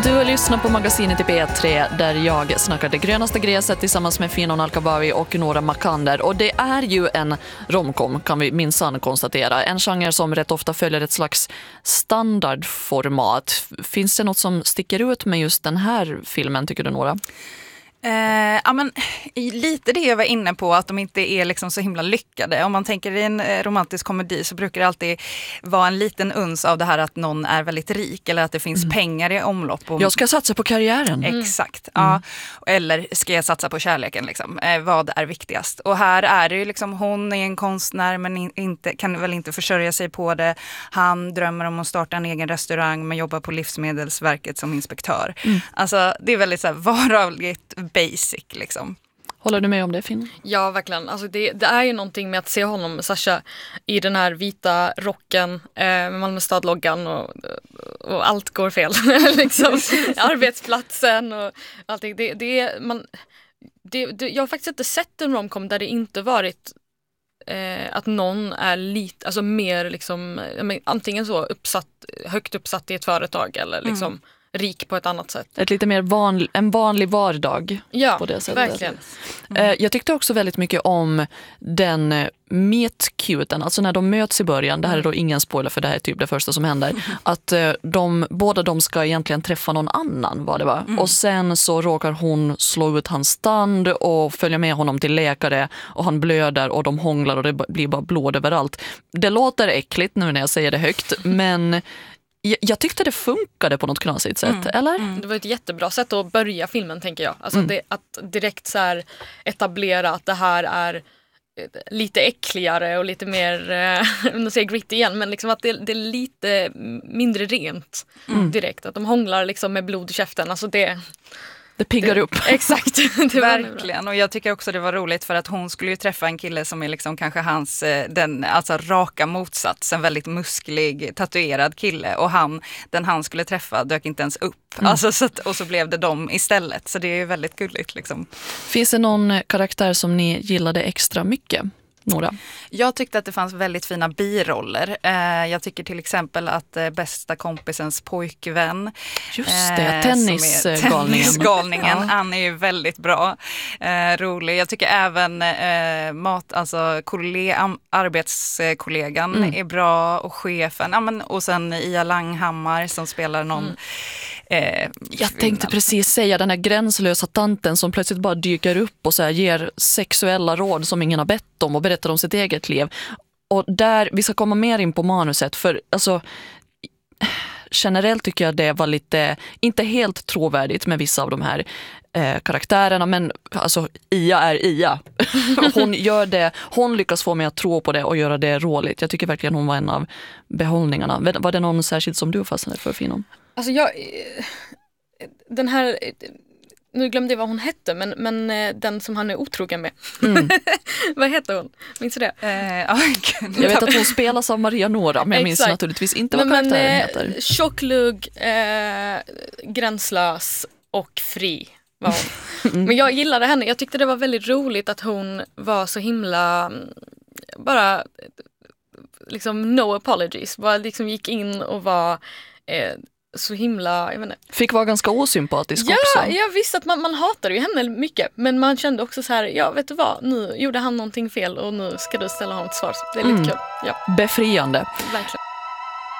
Du lyssnar på magasinet i P3 där jag snackar det grönaste gräset tillsammans med Finon Alkabawi och Noora Makander. Och det är ju en romcom, kan vi minsann konstatera. En genre som rätt ofta följer ett slags standardformat. Finns det något som sticker ut med just den här filmen, tycker du, Noora? Ja, men lite det jag var inne på, att de inte är liksom så himla lyckade. Om man tänker i en romantisk komedi så brukar det alltid vara en liten uns av det här att någon är väldigt rik eller att det finns pengar i omlopp. Jag ska satsa på karriären. Exakt, ja. Eller ska jag satsa på kärleken liksom? Vad är viktigast? Och här är det ju liksom, hon är en konstnär men kan väl inte försörja sig på det. Han drömmer om att starta en egen restaurang men jobbar på Livsmedelsverket som inspektör. Alltså det är väldigt så här vardagsligt basic liksom. Håller du med om det, Finn? Ja, verkligen. Alltså det är ju någonting med att se honom, Sasha, i den här vita rocken med Malmö-stad-loggan och allt går fel. liksom. Arbetsplatsen och allting. Jag har faktiskt inte sett en romcom där det inte varit att någon är lite, alltså mer liksom, antingen så högt uppsatt i ett företag eller liksom rik på ett annat sätt. Ett lite mer en vanlig vardag på det sättet. Verkligen. Jag tyckte också väldigt mycket om den meet-cuten, alltså när de möts i början, det här är då ingen spoiler för det här är typ det första som händer, att båda de ska egentligen träffa någon annan, vad det var. Och sen så råkar hon slå ut hans stand och följa med honom till läkare och han blöder och de hånglar och det blir bara blod överallt. Det låter äckligt nu när jag säger det högt, men jag tyckte det funkade på något knasigt sätt, eller? Det var ett jättebra sätt att börja filmen, tänker jag. Alltså att direkt så här etablera att det här är lite äckligare och lite mer, nu säger gritty igen, men liksom att det är lite mindre rent direkt. Att de hånglar liksom med blod i käften. Alltså det piggar upp. Exakt. Verkligen. Och jag tycker också det var roligt för att hon skulle ju träffa en kille som är liksom kanske hans, alltså raka motsats, en väldigt musklig, tatuerad kille. Och den han skulle träffa dök inte ens upp. Alltså, och så blev det dem istället. Så det är ju väldigt gulligt liksom. Finns det någon karaktär som ni gillade extra mycket? Noora? Jag tyckte att det fanns väldigt fina biroller. Jag tycker till exempel att bästa kompisens pojkvän. Just det, tennisgalningen. Han är ju väldigt bra. Rolig. Jag tycker även arbetskollegan är bra och chefen. Och sen Ia Langhammar som spelar någon jag tänkte precis säga den här gränslösa tanten som plötsligt bara dyker upp och så här ger sexuella råd som ingen har bett om och berättar om sitt eget liv. Och där, vi ska komma mer in på manuset, för alltså generellt tycker jag det var lite, inte helt trovärdigt med vissa av de här karaktärerna, men alltså Ia är Ia. Hon lyckas få mig att tro på det och göra det roligt. Jag tycker verkligen hon var en av behållningarna. Var det någon särskilt som du fastnade för, Finon? Alltså den här, nu glömde jag vad hon hette, men den som han är otrogen med. Vad heter hon? Minns du det? Jag vet att hon spelas av Maria Nora, men jag minns naturligtvis inte vad karaktären heter. Tjocklugg, gränslös och fri var hon. Men jag gillade henne. Jag tyckte det var väldigt roligt att hon var så himla bara liksom no apologies. Bara liksom gick in och var så himla, jag vet inte. Fick vara ganska osympatisk också. Ja, jag visste att man hatade ju henne mycket. Men man kände också så här, ja vet du vad, nu gjorde han någonting fel och nu ska du ställa honom till svars. Det är lite kul. Ja. Befriande. Verkligen.